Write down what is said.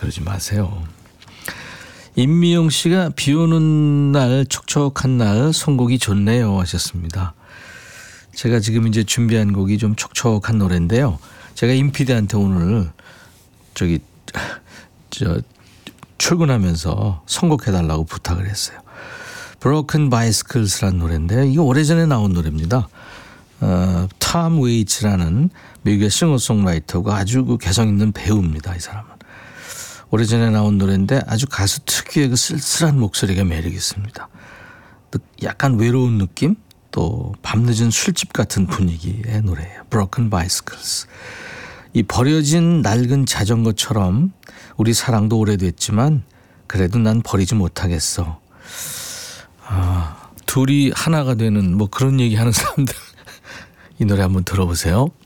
그러지 마세요. 임미영 씨가 비 오는 날 촉촉한 날 선곡이 좋네요 하셨습니다. 제가 지금 이제 준비한 곡이 좀 촉촉한 노래인데요. 제가 임 PD한테 오늘 출근하면서 선곡해달라고 부탁을 했어요. Broken Bicycles라는 노래인데 이거 오래전에 나온 노래입니다. 톰 웨이츠라는 미국의 싱어송라이터가 아주 그 개성 있는 배우입니다. 이 사람은. 오래전에 나온 노래인데 아주 가수 특유의 그 쓸쓸한 목소리가 매력 있습니다. 약간 외로운 느낌? 또 밤늦은 술집 같은 분위기의 노래예요. Broken Bicycles. 이 버려진 낡은 자전거처럼 우리 사랑도 오래됐지만 그래도 난 버리지 못하겠어. 둘이 하나가 되는 뭐 그런 얘기하는 사람들 이 노래 한번 들어보세요.